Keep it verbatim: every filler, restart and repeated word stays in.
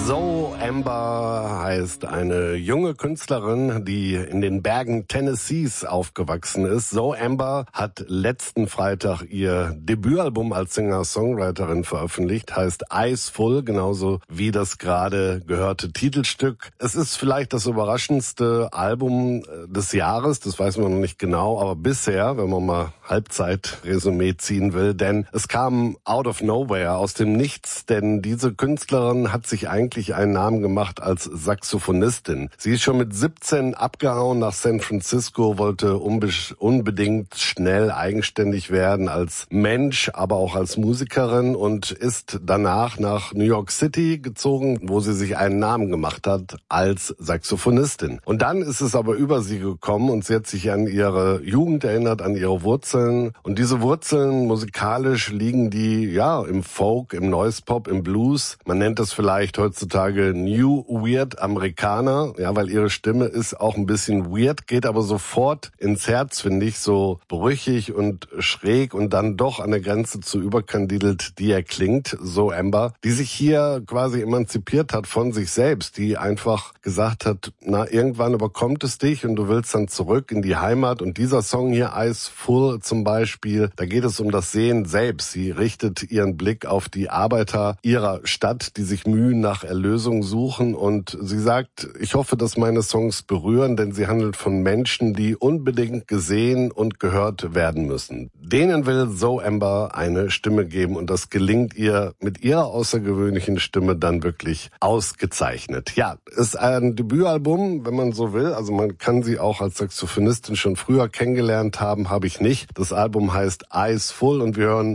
Zoe Amber heißt eine junge Künstlerin, die in den Bergen Tennessees aufgewachsen ist. Zoe Amber hat letzten Freitag ihr Debütalbum als Singer-Songwriterin veröffentlicht, heißt Eyes Full, genauso wie das gerade gehörte Titelstück. Es ist vielleicht das überraschendste Album des Jahres, das weiß man noch nicht genau, aber bisher, wenn man mal Halbzeit-Resümee ziehen will, denn es kam out of nowhere, aus dem Nichts, denn diese Künstlerin hat sich eigentlich einen Namen gemacht als Saxophonistin. Sie ist schon mit siebzehn abgehauen nach San Francisco, wollte unbe- unbedingt schnell eigenständig werden als Mensch, aber auch als Musikerin und ist danach nach New York City gezogen, wo sie sich einen Namen gemacht hat als Saxophonistin. Und dann ist es aber über sie gekommen und sie hat sich an ihre Jugend erinnert, an ihre Wurzeln. Und diese Wurzeln musikalisch liegen die ja im Folk, im Noise Pop, im Blues. Man nennt das vielleicht heutzutage New Weird Amerikaner, ja, weil ihre Stimme ist auch ein bisschen weird, geht aber sofort ins Herz, finde ich, so brüchig und schräg und dann doch an der Grenze zu überkandidelt, die er klingt, so Amber, die sich hier quasi emanzipiert hat von sich selbst, die einfach gesagt hat, na, irgendwann überkommt es dich und du willst dann zurück in die Heimat und dieser Song hier, Eyes Full zum Beispiel, da geht es um das Sehen selbst. Sie richtet ihren Blick auf die Arbeiter ihrer Stadt, die sich Mühen nach Erlösung suchen und sie sagt, ich hoffe, dass meine Songs berühren, denn sie handelt von Menschen, die unbedingt gesehen und gehört werden müssen. Denen will Zoe Amber eine Stimme geben und das gelingt ihr mit ihrer außergewöhnlichen Stimme dann wirklich ausgezeichnet. Ja, ist ein Debütalbum, wenn man so will, also man kann sie auch als Saxophonistin schon früher kennengelernt haben, habe ich nicht. Das Album heißt Eyes Full und wir hören